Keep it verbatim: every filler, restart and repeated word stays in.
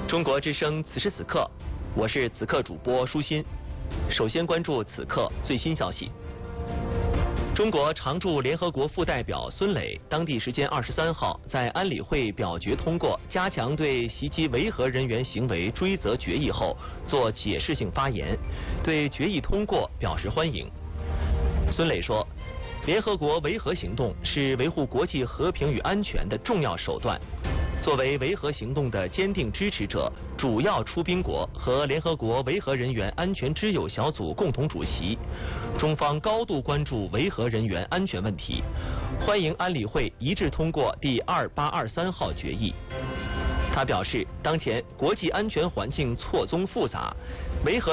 中国之声此时此刻，我是此刻主播舒心。首先关注此刻最新消息。中国常驻联合国副代表孙磊，当地时间二十三号在安理会表决通过加强对袭击维和人员行为追责决议后，做解释性发言，对决议通过表示欢迎。孙磊说，联合国维和行动是维护国际和平与安全的重要手段。作为维和行动的坚定支持者、主要出兵国和联合国维和人员安全之友小组共同主席，中方高度关注维和人员安全问题，欢迎安理会一致通过第二八二三号决议。他表示，当前国际安全环境错综复杂，维和